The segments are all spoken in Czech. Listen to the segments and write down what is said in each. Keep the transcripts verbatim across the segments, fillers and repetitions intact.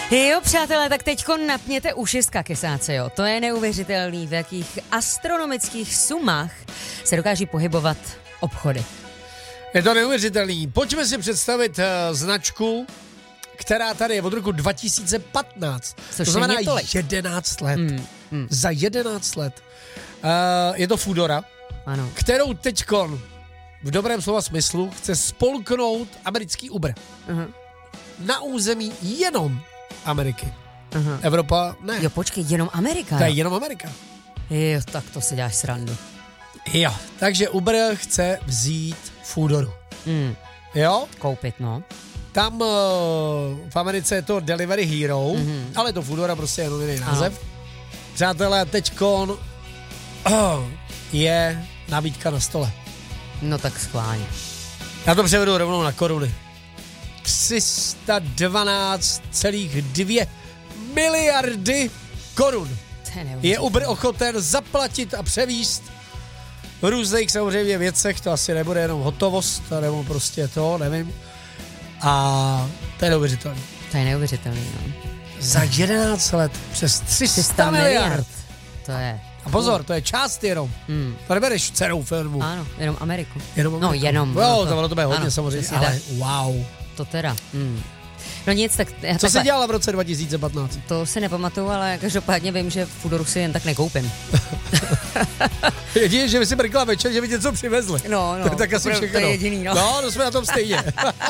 Jo, přátelé, tak teďko napněte uši z kakesáce, jo. To je neuvěřitelný, v jakých astronomických sumách se dokáží pohybovat obchody. Je to neuvěřitelný. Pojďme si představit uh, značku, která tady je od roku dva tisíce patnáct. Což to znamená tolik. jedenáct let. Mm, mm. Za jedenáct let. Uh, je to Foodora, Ano. kterou teďkon v dobrém slova smyslu chce spolknout americký Uber. Uh-huh. Na území jenom Ameriky. Uh-huh. Evropa ne. Jo, počkej, jenom Amerika. To je Jo. jenom Amerika. jo, tak to si děláš srandu. Jo, takže Uber chce vzít Foodoru. Mm. Jo, Koupit, no. tam uh, v Americe je to Delivery Hero, mm-hmm. ale to Foodora prostě je jenom jiný název. Ano. Přátelé, teďkon oh, je nabídka na stole. No tak schválně. Já to převedu rovnou na koruny. tři sta dvanáct celá dvě miliardy korun je, je Uber ochoten zaplatit a převíst v různých samozřejmě věcech, to asi nebude jenom hotovost, nebo prostě to, nevím. A to je neuvěřitelný. To je neuvěřitelný, no. Za jedenáct let přes tři sta miliard. To je. A pozor, to je část jenom. Mm. To nebereš celou firmu. Ano, jenom Ameriku. Jenom No, Ameriku. jenom. Jo, no, to, ono to bude hodně ano, samozřejmě, přesně ale tak. wow. To teda. Mm. No nic, tak... Já Co takhle, jsi dělala v roce dva tisíce patnáct? To si nepamatuju, ale každopádně vím, že Foodoru si jen tak nekoupím. Jedině, že by si mrkla večer, že by něco přivezli. No, no. To, tak asi to, všechno. to je jediný, no. No, to jsme na tom stejně.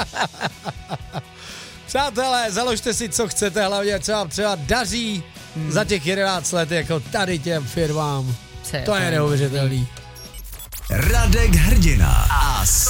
Přátelé, založte si, co chcete, hlavně co vám třeba daří hmm. za těch jedenáct let, jako tady těm firmám. Co je to je neuvěřitelný. Radek Hrdina a